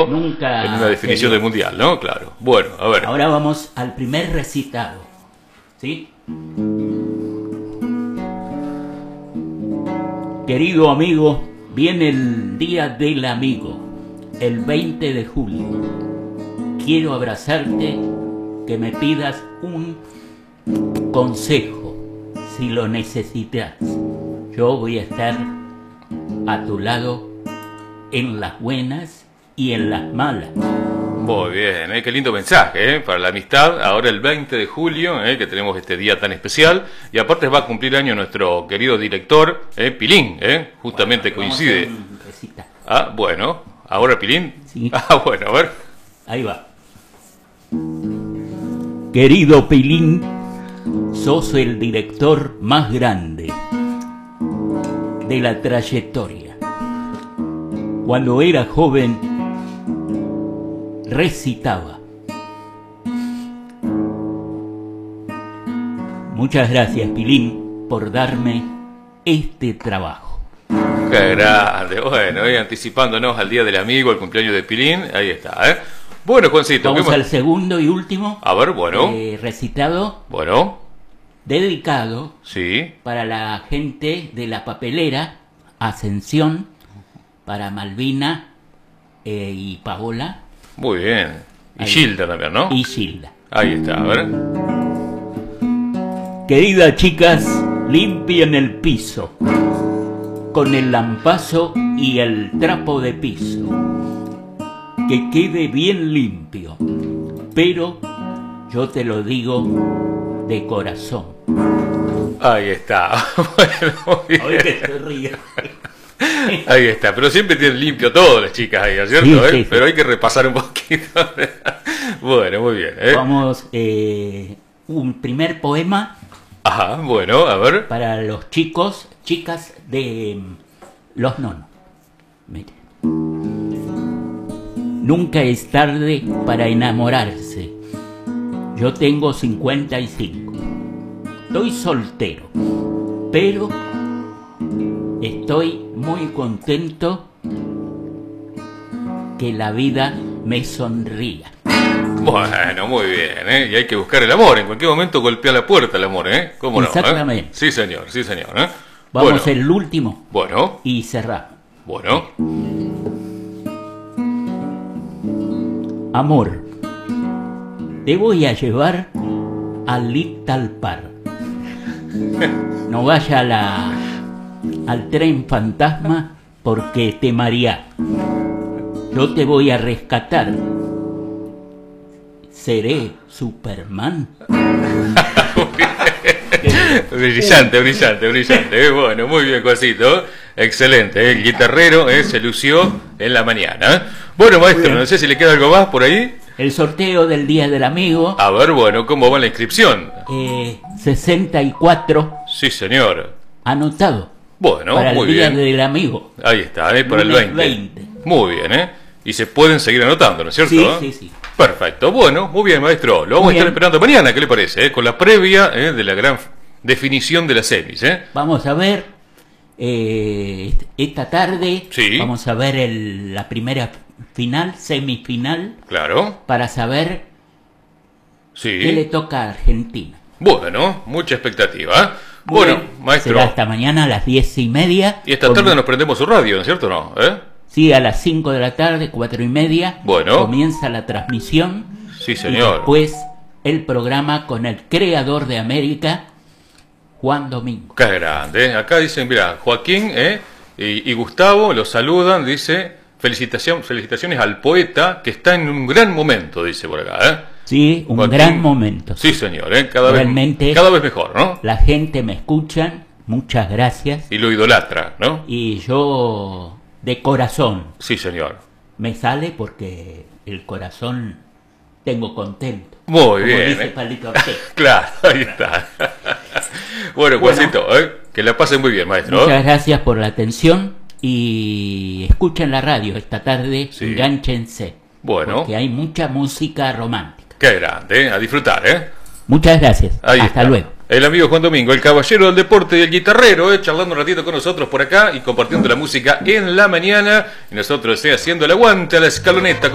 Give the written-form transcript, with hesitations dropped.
México Nunca en una definición del Mundial, ¿no? Claro. Bueno, a ver. Ahora vamos al primer recitado, ¿sí? Querido amigo, viene el Día del Amigo, el 20 de julio. Quiero abrazarte, que me pidas un consejo, si lo necesitas. Yo voy a estar a tu lado en las buenas y en las malas. Muy bien, qué lindo mensaje para la amistad. Ahora el 20 de julio, que tenemos este día tan especial. Y aparte va a cumplir año nuestro querido director, Pilín, justamente coincide. Ah, bueno, ahora Pilín. Sí. Ah, bueno, a ver. Ahí va. Querido Pilín, sos el director más grande de la trayectoria. Cuando era joven, recitaba. Muchas gracias, Pilín, por darme este trabajo. Qué grande. Bueno, anticipándonos al Día del Amigo, el cumpleaños de Pilín. Ahí está, Bueno, Juancito. Vamos al segundo y último. A ver, bueno. Recitado. Bueno. Dedicado. Sí. Para la gente de la papelera, Ascensión, para Malvina y Paola. Muy bien. Y ahí. Gilda también, ¿no? Y Gilda. Ahí está, a ver. Queridas chicas, limpien el piso con el lampazo y el trapo de piso, que quede bien limpio, pero yo te lo digo de corazón. Ahí está. Bueno, muy bien. Ay, que se ríe. Ahí está, pero siempre tienen limpio todo las chicas ahí, ¿cierto? Sí, sí. Pero hay que repasar un poquito. Bueno, muy bien. Vamos, un primer poema. Ajá, bueno, a ver. Para los chicos, chicas de los nonos. Mire. Nunca es tarde para enamorarse. Yo tengo 55. Estoy soltero, pero estoy muy contento que la vida me sonría. Bueno, muy bien, y hay que buscar el amor. En cualquier momento golpea la puerta el amor, ¿Cómo no? Exactamente. Sí, señor, sí, señor. Vamos bueno. al último. Bueno. Y cerramos. Bueno. Amor, te voy a llevar al Little Park. No vaya al tren fantasma porque te mareás. Yo te voy a rescatar. ¿Seré Superman? Brillante, brillante, brillante. Bueno, muy bien, Juancito. Excelente. El guitarrero se lució en la mañana. Bueno, maestro, no sé si le queda algo más por ahí. El sorteo del Día del Amigo. A ver, bueno, ¿cómo va la inscripción? 64. Sí, señor. Anotado. Bueno, para muy el Día bien. del Amigo. Ahí está, para el 20. Muy bien, Y se pueden seguir anotando, ¿no es cierto? Sí, sí, sí. Perfecto. Bueno, muy bien, maestro. Lo vamos a estar esperando mañana, ¿qué le parece? Con la previa de la gran definición de las semis, Vamos a ver esta tarde. Sí. Vamos a ver la primera final, semifinal. Claro. Para saber qué le toca a Argentina. Bueno, mucha expectativa. Bueno, maestro. Será hasta mañana a las 10:30. Y esta tarde nos prendemos su radio, ¿no es cierto o no? Sí, a las 5 de la tarde, 4:30. Bueno. Comienza la transmisión. Sí, señor. Y después el programa con el creador de América, Juan Domingo. Qué grande. Acá dicen, mira, Joaquín y Gustavo los saludan, dice, felicitaciones al poeta que está en un gran momento, dice por acá. Sí, un Joaquín, gran momento. Sí, señor, cada vez mejor, ¿no? La gente me escucha, muchas gracias. Y lo idolatra, ¿no? Y yo, de corazón. Sí, señor. Me sale porque el corazón tengo contento. Muy bien. Dice Palito Ortega. Claro, ahí está. Bueno, Juancito, que la pasen muy bien, maestro. Muchas gracias por la atención y escuchen la radio esta tarde, sí. Enganchense. Bueno. Porque hay mucha música romántica. Qué grande, a disfrutar, Muchas gracias. Ahí Hasta está. luego. El amigo Juan Domingo, el caballero del deporte y el guitarrero, charlando un ratito con nosotros por acá y compartiendo la música en la mañana. Y nosotros haciendo el aguante a la escaloneta.